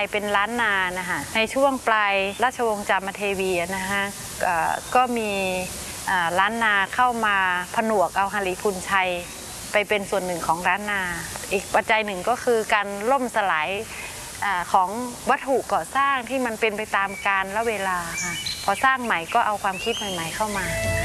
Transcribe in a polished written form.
ยเป็นล้านนานะคะในช่วงปลายราชวงศ์จามเทวีนะคะก็มีล้านนาเข้ามาผนวกเอาหฤคุลชัยไปเป็นส่วนหนึ่งของล้านนาอีกปัจจัยหนึ่งก็คือการล่มสลายของวัตถุก่อสร้างที่มันเป็นไปตามกาลและเวลาค่ะพอสร้างใหม่ก็เอาความคิดใหม่ๆเข้ามา